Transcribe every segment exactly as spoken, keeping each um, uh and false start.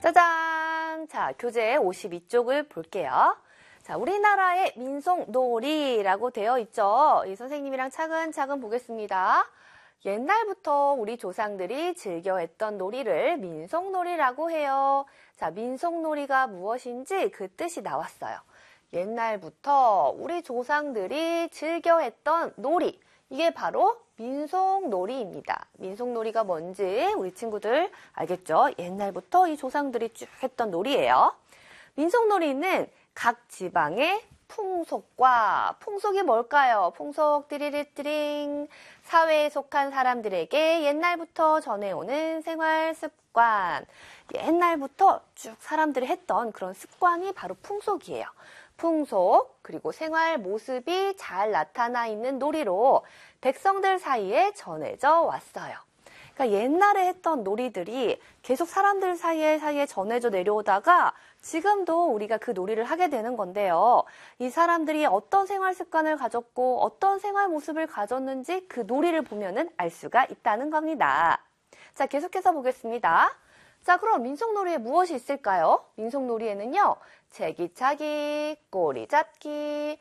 짜잔! 자, 교재 오십이 쪽을 볼게요. 자, 우리나라의 민속놀이라고 되어 있죠. 이 선생님이랑 차근차근 보겠습니다. 옛날부터 우리 조상들이 즐겨 했던 놀이를 민속놀이라고 해요. 자, 민속놀이가 무엇인지 그 뜻이 나왔어요. 옛날부터 우리 조상들이 즐겨 했던 놀이, 이게 바로 민속놀이입니다. 민속놀이가 뭔지 우리 친구들 알겠죠? 옛날부터 이 조상들이 쭉 했던 놀이예요. 민속놀이는 각 지방의 풍속과, 풍속이 뭘까요? 풍속 띠리리띠링, 사회에 속한 사람들에게 옛날부터 전해오는 생활 습관, 옛날부터 쭉 사람들이 했던 그런 습관이 바로 풍속이에요. 풍속, 그리고 생활 모습이 잘 나타나 있는 놀이로 백성들 사이에 전해져 왔어요. 그러니까 옛날에 했던 놀이들이 계속 사람들 사이에 사이에 전해져 내려오다가 지금도 우리가 그 놀이를 하게 되는 건데요. 이 사람들이 어떤 생활 습관을 가졌고 어떤 생활 모습을 가졌는지 그 놀이를 보면은 알 수가 있다는 겁니다. 자, 계속해서 보겠습니다. 자, 그럼 민속놀이에 무엇이 있을까요? 민속놀이에는요, 제기차기, 꼬리잡기,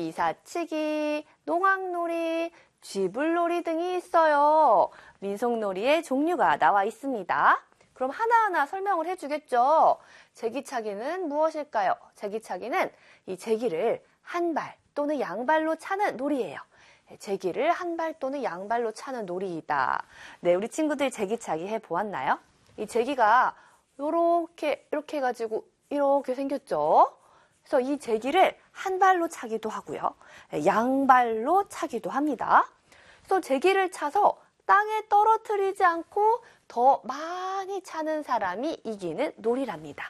비사치기, 농악놀이, 쥐불놀이 등이 있어요. 민속놀이의 종류가 나와 있습니다. 그럼 하나하나 설명을 해주겠죠. 제기차기는 무엇일까요? 제기차기는 이 제기를 한 발 또는 양발로 차는 놀이예요. 제기를 한 발 또는 양발로 차는 놀이이다. 네, 우리 친구들 제기차기 해보았나요? 이 제기가 요렇게 이렇게 해가지고 이렇게 생겼죠. 그래서 이 제기를 한 발로 차기도 하고요. 양발로 차기도 합니다. 그래서 제기를 차서 땅에 떨어뜨리지 않고 더 많이 차는 사람이 이기는 놀이랍니다.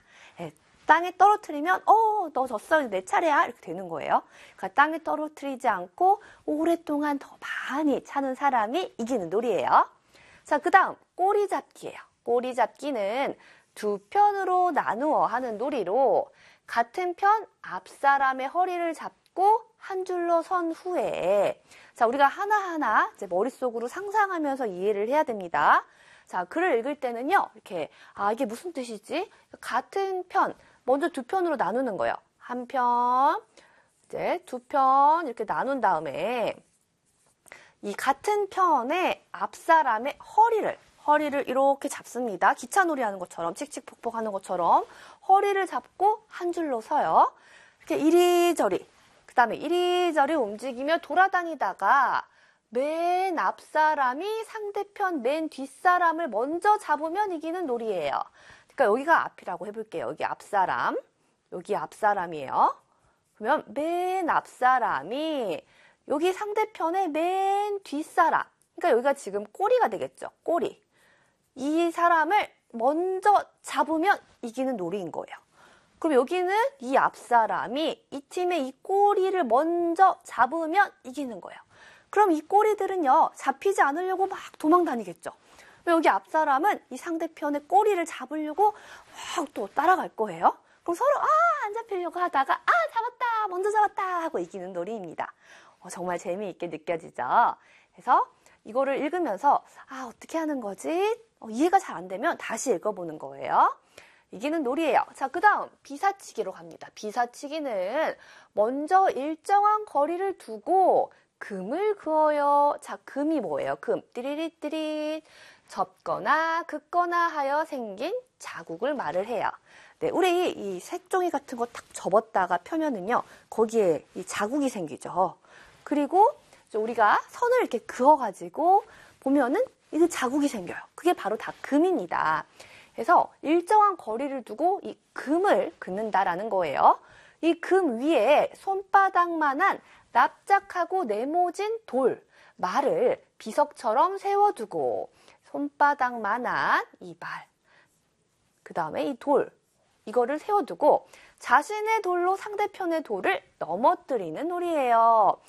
땅에 떨어뜨리면 어, 너 졌어, 내 차례야 이렇게 되는 거예요. 그러니까 땅에 떨어뜨리지 않고 오랫동안 더 많이 차는 사람이 이기는 놀이예요. 자, 그 다음 꼬리잡기예요. 꼬리잡기는 두 편으로 나누어 하는 놀이로 같은 편 앞사람의 허리를 잡고 한 줄로 선 후에, 자, 우리가 하나하나 이제 머릿속으로 상상하면서 이해를 해야 됩니다. 자, 글을 읽을 때는요, 이렇게, 아, 이게 무슨 뜻이지? 같은 편, 먼저 두 편으로 나누는 거예요. 한 편, 이제 두 편 이렇게 나눈 다음에 이 같은 편의 앞사람의 허리를 허리를 이렇게 잡습니다. 기차놀이 하는 것처럼, 칙칙폭폭 하는 것처럼 허리를 잡고 한 줄로 서요. 이렇게 이리저리, 그 다음에 이리저리 움직이며 돌아다니다가 맨 앞사람이 상대편 맨 뒷사람을 먼저 잡으면 이기는 놀이예요. 그러니까 여기가 앞이라고 해볼게요. 여기 앞사람, 여기 앞사람이에요. 그러면 맨 앞사람이 여기 상대편의 맨 뒷사람, 그러니까 여기가 지금 꼬리가 되겠죠. 꼬리. 이 사람을 먼저 잡으면 이기는 놀이인 거예요. 그럼 여기는 이 앞사람이 이 팀의 이 꼬리를 먼저 잡으면 이기는 거예요. 그럼 이 꼬리들은요, 잡히지 않으려고 막 도망 다니겠죠. 여기 앞사람은 이 상대편의 꼬리를 잡으려고 막 또 따라갈 거예요. 그럼 서로 아, 안 잡히려고 하다가 아, 잡았다, 먼저 잡았다 하고 이기는 놀이입니다. 어, 정말 재미있게 느껴지죠. 그래서 이거를 읽으면서 아, 어떻게 하는 거지? 어, 이해가 잘 안 되면 다시 읽어보는 거예요. 이기는 놀이예요. 자, 그 다음 비사치기로 갑니다. 비사치기는 먼저 일정한 거리를 두고 금을 그어요. 자, 금이 뭐예요? 금, 띠리리띠리, 접거나 긋거나 하여 생긴 자국을 말을 해요. 네, 우리 이 색종이 같은 거 탁 접었다가 펴면은요, 거기에 이 자국이 생기죠. 그리고 우리가 선을 이렇게 그어가지고 보면은 이게 자국이 생겨요. 그게 바로 다 금입니다. 그래서 일정한 거리를 두고 이 금을 긋는다라는 거예요. 이 금 위에 손바닥만한 납작하고 네모진 돌, 말을 비석처럼 세워두고 손바닥만한 이 말, 그 다음에 이 돌, 이거를 세워두고 자신의 돌로 상대편의 돌을 넘어뜨리는 놀이예요.